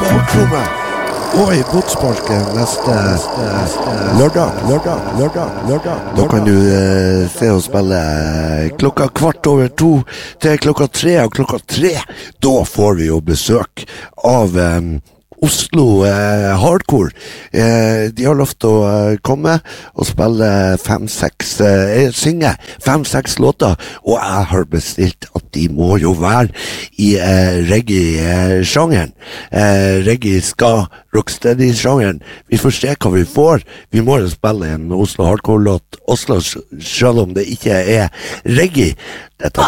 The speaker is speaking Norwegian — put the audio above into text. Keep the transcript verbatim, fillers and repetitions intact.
bakrommet og i Botsparken neste, neste, neste lørdag, lørdag, lørdag, lørdag. Da kan du eh, se og spille klokka kvart over to til klokka tre, og klokka tre, da får vi jo besøk av eh, Oslo eh, Hardcore. Eh, de har lov til å eh, komme og spille fem-seks, eh, synge fem-seks låter, og jeg har bestilt at de må jo være i eh, reggae-sjangeren. Eh, reggae ska, rocksteady-sjangeren. Vi får se hva vi får. Vi må jo spille en Oslo Hardcore-låt, Oslo, selv om det ikke er reggae. Dette